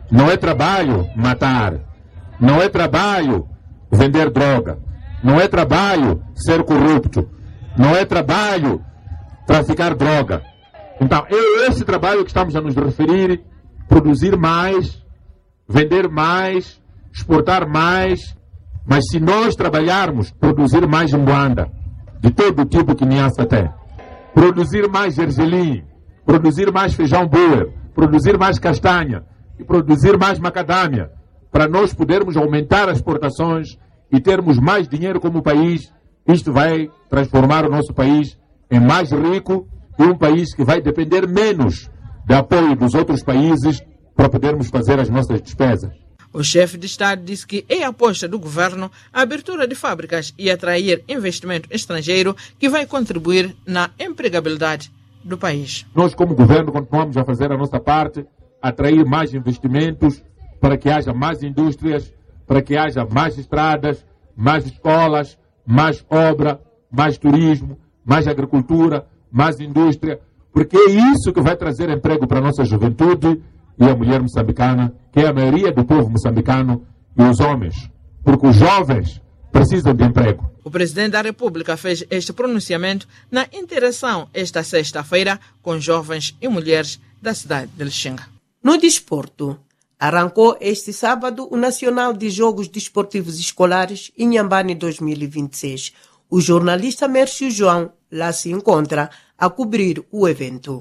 Não é trabalho matar. Não é trabalho vender droga. Não é trabalho ser corrupto. Não é trabalho traficar droga. Então, é esse trabalho que estamos a nos referir: produzir mais, vender mais, exportar mais. Mas se nós trabalharmos, produzir mais Mbuanda, de todo tipo que Niassa tem, produzir mais gergelim, produzir mais feijão boer, produzir mais castanha e produzir mais macadâmia, para nós podermos aumentar as exportações e termos mais dinheiro como país, isto vai transformar o nosso país em mais rico e um país que vai depender menos de apoio dos outros países para podermos fazer as nossas despesas. O chefe de Estado disse que é a aposta do governo a abertura de fábricas e atrair investimento estrangeiro que vai contribuir na empregabilidade do país. Nós, como governo, continuamos a fazer a nossa parte, atrair mais investimentos para que haja mais indústrias, para que haja mais estradas, mais escolas, mais obra, mais turismo, mais agricultura, mais indústria, porque é isso que vai trazer emprego para a nossa juventude e a mulher moçambicana, que é a maioria do povo moçambicano, e os homens, porque os jovens precisam de emprego. O presidente da República fez este pronunciamento na interação esta sexta-feira com jovens e mulheres da cidade de Lixinga. No desporto, arrancou este sábado o Nacional de Jogos Desportivos Escolares Inhambane 2026. O jornalista Mércio João lá se encontra a cobrir o evento.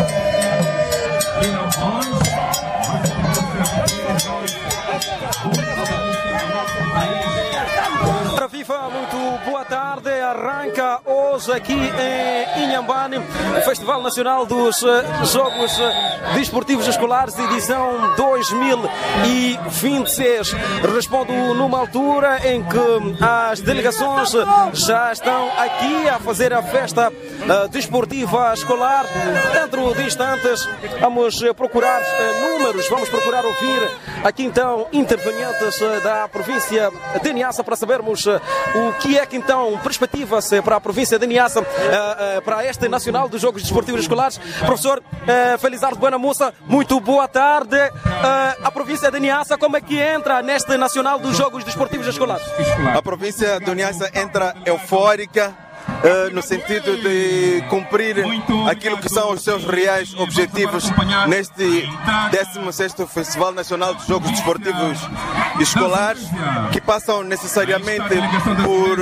Viva, muito boa tarde. Arranca hoje aqui em Inhambane o Festival Nacional dos Jogos Desportivos Escolares, edição 2026. Respondo numa altura em que as delegações já estão aqui a fazer a festa desportiva escolar. Dentro de instantes vamos procurar números, vamos procurar ouvir aqui então intervenientes da província de Niassa para sabermos o que é que então perspectiva-se para a província de Niassa para este Nacional dos Jogos Desportivos Escolares. Professor Felizardo Buenamussa, muito boa tarde. A província de Niassa, como é que entra neste Nacional dos Jogos Desportivos Escolares? A província de Niassa entra eufórica, no sentido de cumprir aquilo que são os seus reais objetivos neste 16º Festival Nacional dos Jogos Desportivos Escolares, que passam necessariamente por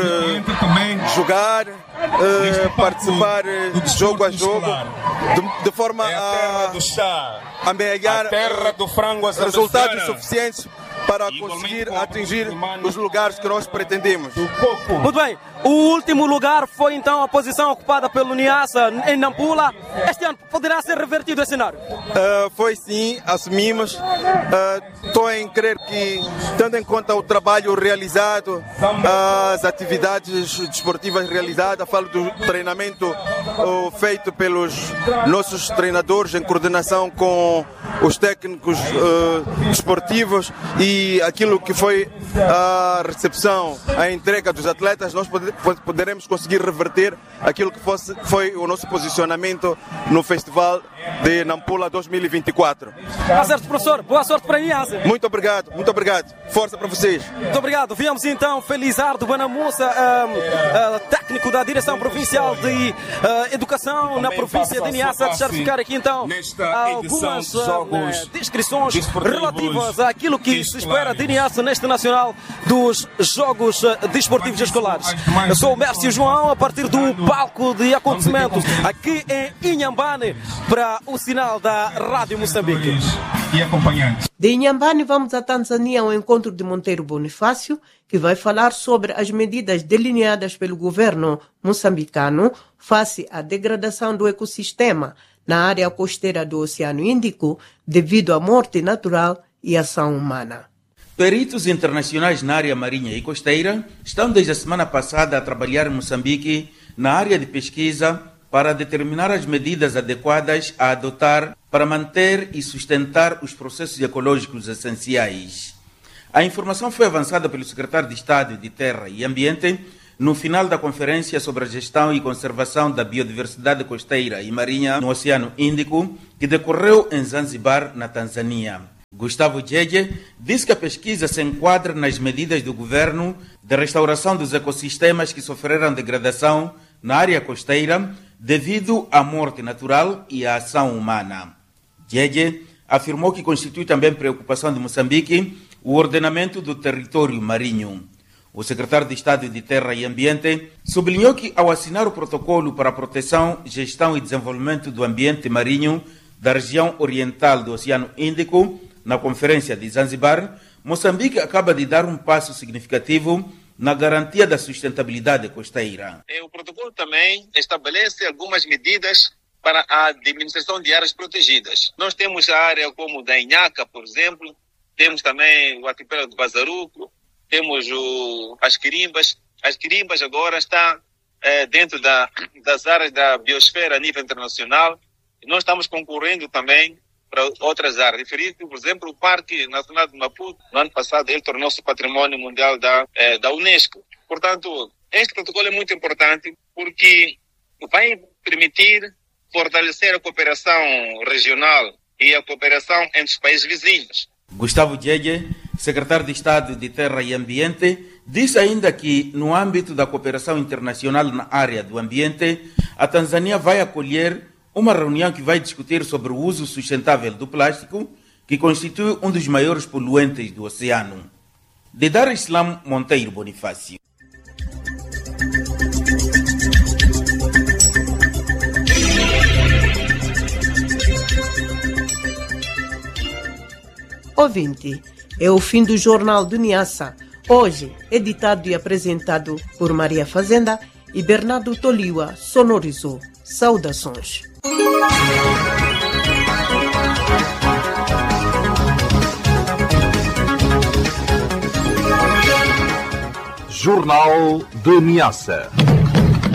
jogar, participar jogo a jogo, de forma a amealhar resultados suficientes para conseguir atingir os lugares que nós pretendemos. Muito bem. O último lugar foi então a posição ocupada pelo Niassa em Nampula. Este ano poderá ser revertido esse cenário? Foi sim, assumimos. Estou em crer que, tendo em conta o trabalho realizado, as atividades desportivas realizadas, falo do treinamento feito pelos nossos treinadores em coordenação com os técnicos desportivos e aquilo que foi a recepção, a entrega dos atletas, nós poderemos conseguir reverter aquilo que foi o nosso posicionamento no Festival de Nampula 2024. Tá certo, professor. Boa sorte para Niassa. Muito obrigado, muito obrigado. Força para vocês. Muito obrigado. Viemos então Felizardo Buenamussa, técnico da Direção Provincial de Educação na província de Niassa, deixar ficar aqui então algumas descrições relativas àquilo que se espera de Niassa neste Nacional dos Jogos Desportivos Escolares. Eu sou o Mércio João, a partir do palco de acontecimentos aqui em Inhambane, para o sinal da Rádio Moçambique. E acompanhantes. De Inhambane vamos à Tanzânia ao encontro de Monteiro Bonifácio, que vai falar sobre as medidas delineadas pelo governo moçambicano face à degradação do ecossistema na área costeira do Oceano Índico devido à morte natural e ação humana. Peritos internacionais na área marinha e costeira estão desde a semana passada a trabalhar em Moçambique na área de pesquisa para determinar as medidas adequadas a adotar para manter e sustentar os processos ecológicos essenciais. A informação foi avançada pelo secretário de Estado de Terra e Ambiente no final da Conferência sobre a Gestão e Conservação da Biodiversidade Costeira e Marinha no Oceano Índico, que decorreu em Zanzibar, na Tanzânia. Gustavo Djeje disse que a pesquisa se enquadra nas medidas do governo de restauração dos ecossistemas que sofreram degradação na área costeira devido à morte natural e à ação humana. Djeje afirmou que constitui também preocupação de Moçambique o ordenamento do território marinho. O secretário de Estado de Terra e Ambiente sublinhou que, ao assinar o protocolo para a proteção, gestão e desenvolvimento do ambiente marinho da região oriental do Oceano Índico, na Conferência de Zanzibar, Moçambique acaba de dar um passo significativo na garantia da sustentabilidade costeira. O protocolo também estabelece algumas medidas para a administração de áreas protegidas. Nós temos a área como da Inhaca, por exemplo, temos também o arquipélago do Bazaruco, temos as Quirimbas. As Quirimbas agora estão dentro das áreas da biosfera a nível internacional. E nós estamos concorrendo também para outras áreas. Referido, por exemplo, o Parque Nacional de Maputo, no ano passado ele tornou-se Patrimônio Mundial da Unesco. Portanto, este protocolo é muito importante porque vai permitir fortalecer a cooperação regional e a cooperação entre os países vizinhos. Gustavo Djeje, secretário de Estado de Terra e Ambiente, disse ainda que, no âmbito da cooperação internacional na área do ambiente, a Tanzânia vai acolher uma reunião que vai discutir sobre o uso sustentável do plástico, que constitui um dos maiores poluentes do oceano. De Dar es Salaam, Monteiro Bonifácio. Ouvinte, é o fim do Jornal do Niassa. Hoje, editado e apresentado por Maria Fazenda e Bernardo Toliwa sonorizou. Saudações. Jornal de Niassa.